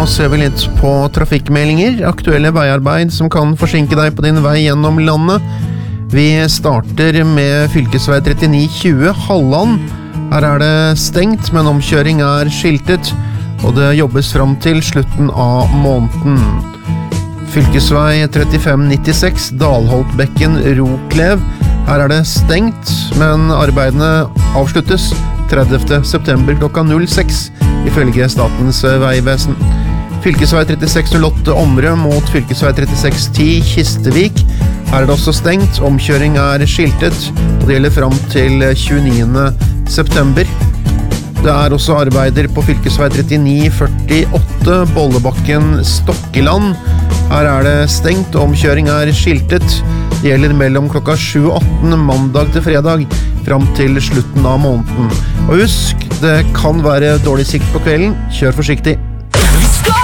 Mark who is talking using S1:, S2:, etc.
S1: ser vi litt på trafikkmeldinger, aktuelle veiarbeid som kan forsinke deg på din vei gjennom landet. Vi starter med fylkesvei 3920 Halland. Her er det stengt, men omkjøring er skiltet, og det jobbes fram til slutten av måneden. Fylkesvei 3596 Dalholtbekken Roklev. Her er det stengt, men arbeidene avsluttes 30. september klokka 06, ifølge Statens vegvesen. Fylkesvei 3608 Omre mot fylkesvei 3610 Kistevik. Her er det også stengt, omkjøring er skiltet, og det gjelder fram til 29. september. Det er også arbeider på fylkesvei 3948 Bollebakken Stokkeland. Her er det stengt, omkjøring er skiltet. Det gjelder mellom klokka 7 og 18 mandag til fredag, fram til slutten av måneden. Og husk, det kan være dårlig sikt på kvelden. Kjør forsiktig.
S2: Vi skal